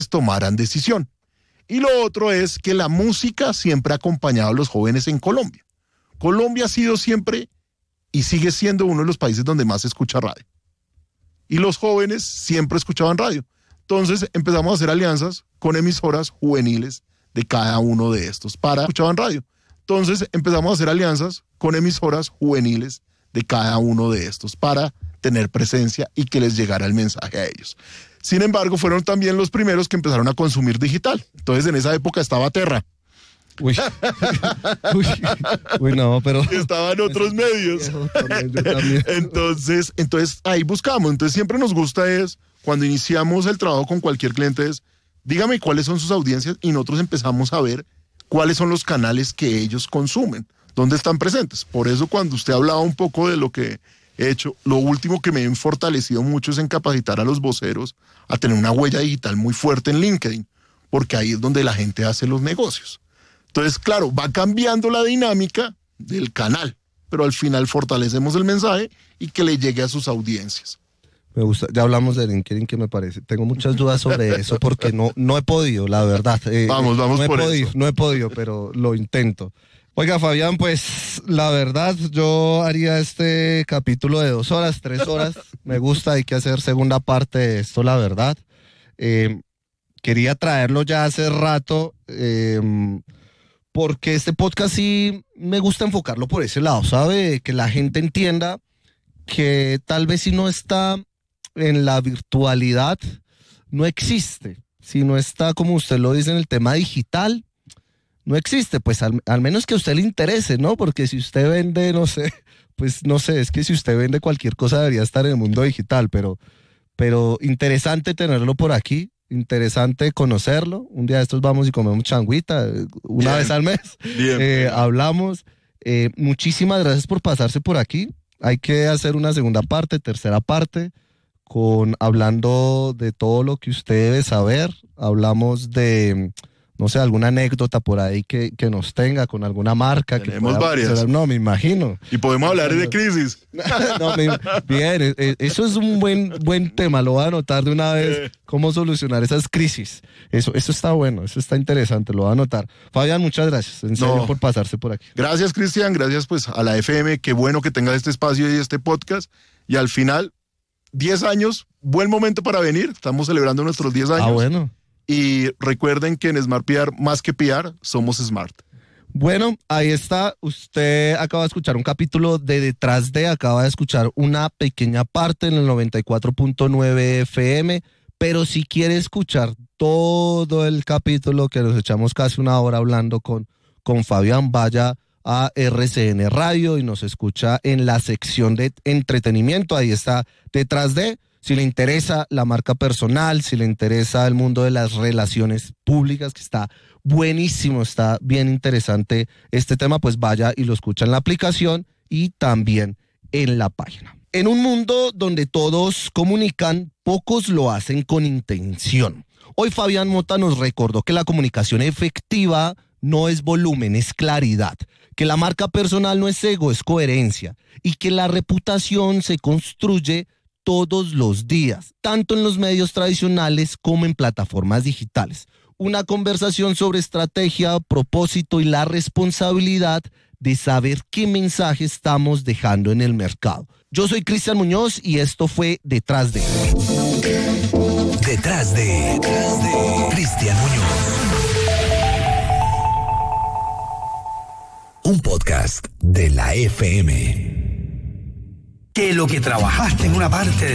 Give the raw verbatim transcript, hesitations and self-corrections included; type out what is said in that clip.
tomaran decisión. Y lo otro es que la música siempre ha acompañado a los jóvenes en Colombia. Colombia ha sido siempre y sigue siendo uno de los países donde más se escucha radio. Y los jóvenes siempre escuchaban radio. Entonces empezamos a hacer alianzas con emisoras juveniles de cada uno de estos para escuchaban radio. Entonces empezamos a hacer alianzas con emisoras juveniles de cada uno de estos para tener presencia y que les llegara el mensaje a ellos. Sin embargo, fueron también los primeros que empezaron a consumir digital. Entonces en esa época estaba Terra. Uy. Uy. Uy, no, pero... Estaban otros medios. También, yo también. Entonces, entonces ahí buscamos. Entonces siempre nos gusta es, cuando iniciamos el trabajo con cualquier cliente es, dígame cuáles son sus audiencias y nosotros empezamos a ver cuáles son los canales que ellos consumen, dónde están presentes. Por eso cuando usted hablaba un poco de lo que he hecho, lo último que me he fortalecido mucho es en capacitar a los voceros a tener una huella digital muy fuerte en LinkedIn, porque ahí es donde la gente hace los negocios. Entonces, claro, va cambiando la dinámica del canal, pero al final fortalecemos el mensaje y que le llegue a sus audiencias. Me gusta, ya hablamos de LinkedIn, que me parece. Tengo muchas dudas sobre eso porque no, no he podido, la verdad. Eh, vamos, vamos no he por podido, eso. No he podido, pero lo intento. Oiga, Fabián, pues la verdad, yo haría este capítulo de dos horas, tres horas. Me gusta, hay que hacer segunda parte de esto, la verdad. Eh, quería traerlo ya hace rato, eh, porque este podcast sí me gusta enfocarlo por ese lado, ¿sabe? Que la gente entienda que tal vez si no está en la virtualidad, no existe. Si no está, como usted lo dice, en el tema digital, no existe. Pues al, al menos que a usted le interese, ¿no? Porque si usted vende, no sé, pues no sé, es que si usted vende cualquier cosa debería estar en el mundo digital, pero, pero interesante tenerlo por aquí. Interesante conocerlo. Un día de estos vamos y comemos changuita, una bien, vez al mes. Bien, eh, bien. Hablamos. Eh, muchísimas gracias por pasarse por aquí. Hay que hacer una segunda parte, tercera parte, con hablando de todo lo que usted debe saber. Hablamos de, no sé, alguna anécdota por ahí que, que nos tenga con alguna marca. Tenemos que pueda, varias. ser, no, me imagino. Y podemos hablar de crisis. No, me, bien, eso es un buen, buen tema. Lo voy a anotar de una vez, cómo solucionar esas crisis. Eso, eso está bueno, eso está interesante, lo voy a anotar. Fabián, muchas gracias, en serio, No. por pasarse por aquí. Gracias, Cristian, gracias pues a la F M, qué bueno que tenga este espacio y este podcast. Y al final, diez años, buen momento para venir, estamos celebrando nuestros diez años. Ah, bueno. Y recuerden que en Smart P R, más que P R, somos Smart. Bueno, ahí está. Usted acaba de escuchar un capítulo de Detrás de, acaba de escuchar una pequeña parte en el noventa y cuatro punto nueve F M, pero si quiere escuchar todo el capítulo, que nos echamos casi una hora hablando con, con Fabián, vaya a R C N Radio y nos escucha en la sección de entretenimiento. Ahí está Detrás de. Si le interesa la marca personal, si le interesa el mundo de las relaciones públicas, que está buenísimo, está bien interesante este tema, pues vaya y lo escucha en la aplicación y también en la página. En un mundo donde todos comunican, pocos lo hacen con intención. Hoy Fabián Mota nos recordó que la comunicación efectiva no es volumen, es claridad, que la marca personal no es ego, es coherencia, y que la reputación se construye todos los días, tanto en los medios tradicionales como en plataformas digitales. Una conversación sobre estrategia, propósito y la responsabilidad de saber qué mensaje estamos dejando en el mercado. Yo soy Cristian Muñoz y esto fue Detrás de. Detrás de, Detrás de Cristian Muñoz. Un podcast de la F M. Que lo que trabajaste en una parte